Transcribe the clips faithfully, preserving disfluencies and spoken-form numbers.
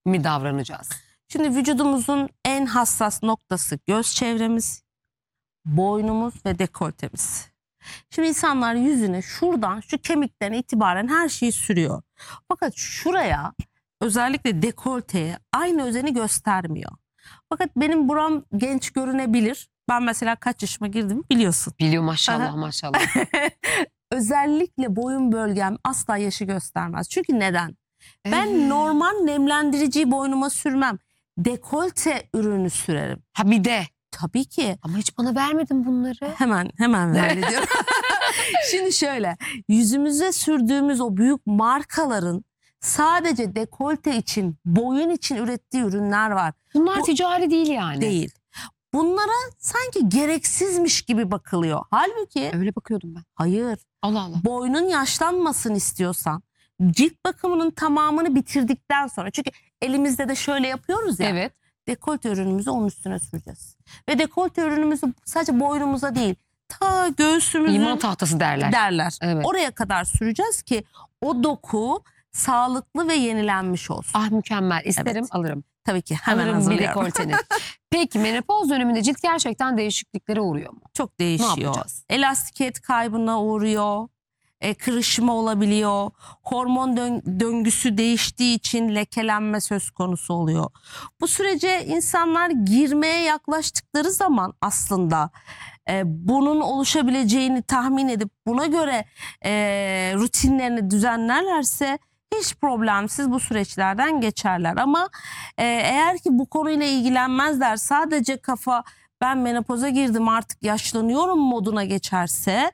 mi davranacağız? Şimdi vücudumuzun en hassas noktası göz çevremiz, boynumuz ve dekoltemiz. Şimdi insanlar yüzüne şuradan, şu kemikten itibaren her şeyi sürüyor. Fakat şuraya, özellikle dekolteye aynı özeni göstermiyor. Fakat benim buram genç görünebilir. Ben mesela kaç yaşıma girdim biliyorsun. Biliyor maşallah maşallah. Özellikle boyun bölgem asla yaşı göstermez. Çünkü neden? Evet. Ben normal nemlendiriciyi boynuma sürmem. Dekolte ürünü sürerim. Ha bir de. Tabii ki. Ama hiç bana vermedin bunları. Hemen hemen veriyorum. Şimdi şöyle, yüzümüze sürdüğümüz o büyük markaların sadece dekolte için, boyun için ürettiği ürünler var. Bunlar Bu, ticari değil yani. Değil. Bunlara sanki gereksizmiş gibi bakılıyor. Halbuki Öyle bakıyordum ben. hayır. Allah Allah. Boynun yaşlanmasını istiyorsan cilt bakımının tamamını bitirdikten sonra, çünkü elimizde de şöyle yapıyoruz ya. Evet. Dekolte ürünümüzü onun üstüne süreceğiz. Ve dekolte ürünümüzü sadece boynumuza değil, ta göğsümüzün İman tahtası derler. derler. Evet. Oraya kadar süreceğiz ki o doku sağlıklı ve yenilenmiş olsun. Ah mükemmel. İsterim Evet. alırım. Tabii ki hemen Alırım bir hazırlıyorum. dekolteni. Peki menopoz döneminde cilt gerçekten değişikliklere uğruyor mu? Çok Ne değişiyor. yapacağız? Elastikiyet kaybına uğruyor. E, kırışma olabiliyor. Hormon dön- döngüsü değiştiği için lekelenme söz konusu oluyor. Bu sürece insanlar girmeye yaklaştıkları zaman aslında e, bunun oluşabileceğini tahmin edip buna göre e, rutinlerini düzenlerlerse hiç problemsiz bu süreçlerden geçerler. Ama e, eğer ki bu konuyla ilgilenmezler, sadece kafa ben menopoza girdim artık yaşlanıyorum moduna geçerse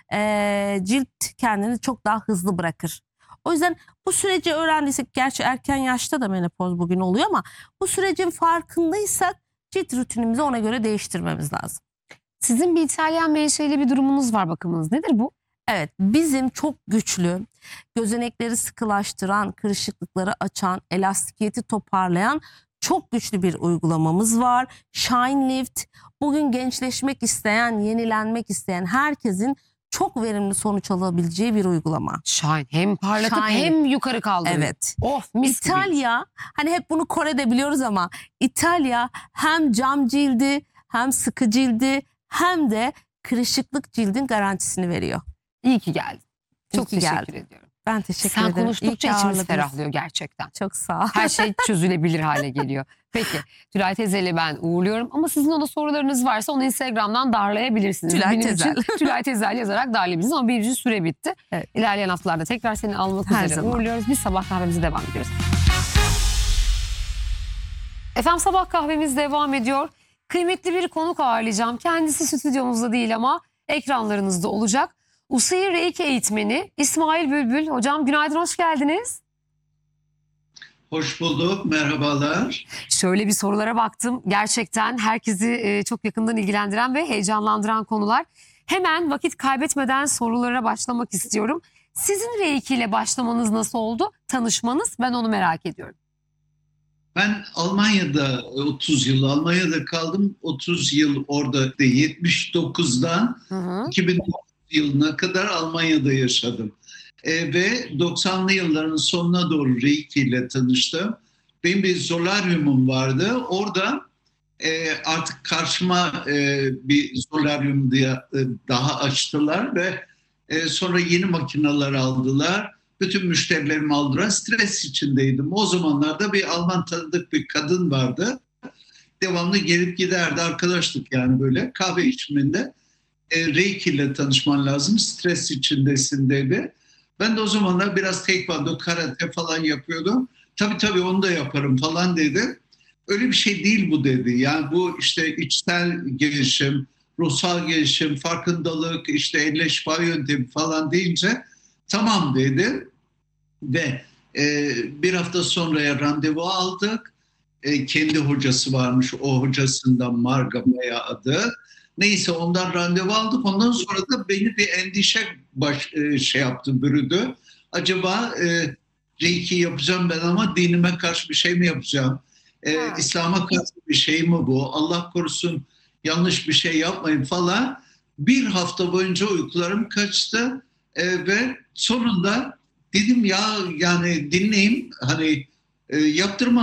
e, cilt kendini çok daha hızlı bırakır. O yüzden bu süreci öğrendiysek, gerçi erken yaşta da menopoz bugün oluyor ama bu sürecin farkındaysak cilt rutinimizi ona göre değiştirmemiz lazım. Sizin bir İtalyan menşeli bir durumunuz var, bakımınız. Nedir bu? Evet, bizim çok güçlü, gözenekleri sıkılaştıran, kırışıklıkları açan, elastikiyeti toparlayan çok güçlü bir uygulamamız var. Shine Lift, bugün gençleşmek isteyen, yenilenmek isteyen herkesin çok verimli sonuç alabileceği bir uygulama. Shine. Hem parlatıp Shine. hem yukarı kaldırıyor. Evet. Of mis gibi. İtalya, hani hep bunu Kore'de biliyoruz ama İtalya hem cam cildi, hem sıkı cildi, hem de kırışıklık cildin garantisini veriyor. İyi ki geldin. Çok ki teşekkür geldin. ediyorum. Ben teşekkür Sen ederim. İyi konuştukça ki içimiz ağırladınız. ferahlıyor gerçekten. Çok sağ ol. Her şey çözülebilir hale geliyor. Peki Tülay teyzeyle ben uğurluyorum ama sizin ona sorularınız varsa onu Instagram'dan darlayabilirsiniz. Tülay Benim Tezel. için Tülay Tezel yazarak darlayabilirsiniz ama birinci süre bitti. Evet. İlerleyen haftalarda tekrar seni almak Her üzere zaman. uğurluyoruz. Biz sabah kahvemize devam ediyoruz. Efendim sabah kahvemiz devam ediyor. Kıymetli bir konuk ağırlayacağım. Kendisi stüdyomuzda değil ama ekranlarınızda olacak. Usayır Reiki eğitmeni İsmail Bülbül. Hocam günaydın, hoş geldiniz. Hoş bulduk, merhabalar. Şöyle bir sorulara baktım. Gerçekten herkesi çok yakından ilgilendiren ve heyecanlandıran konular. Hemen vakit kaybetmeden sorulara başlamak istiyorum. Sizin Reiki ile başlamanız nasıl oldu? Tanışmanız, ben onu merak ediyorum. Ben Almanya'da otuz yıl, Almanya'da kaldım. otuz yıl orada, yetmiş dokuzdan Hı hı. iki bin dokuz yılına kadar Almanya'da yaşadım. E, ve doksanlı yılların sonuna doğru Reiki ile tanıştım. Benim bir solaryumum vardı. Orada e, artık karşıma e, bir solaryum diye e, daha açtılar ve e, sonra yeni makineler aldılar. Bütün müşterilerimi aldılar. Stres içindeydim. O zamanlarda bir Alman tanıdık bir kadın vardı. Devamlı gelip giderdi. Arkadaşlık yani böyle. Kahve içiminde. E, Reiki ile tanışman lazım. Stres içindesin dedi. Ben de o zamanlar biraz taekwondo, karate falan yapıyordum. Tabii tabii onu da yaparım falan dedi. Öyle bir şey değil bu dedi. Yani bu işte içsel gelişim, ruhsal gelişim, farkındalık, işte elle şifa yöntemi falan deyince tamam dedi. Ve e, bir hafta sonraya randevu aldık. E, kendi hocası varmış, o hocasından Marga Maya adı. Neyse ondan randevu aldık. Ondan sonra da beni bir endişe baş, e, şey yaptı, bürüdü. Acaba e, Reiki yapacağım ben ama dinime karşı bir şey mi yapacağım? E, İslam'a karşı bir şey mi bu? Allah korusun yanlış bir şey yapmayın falan. Bir hafta boyunca uykularım kaçtı e, ve sonunda dedim ya yani dinleyeyim hani e, yaptırmam.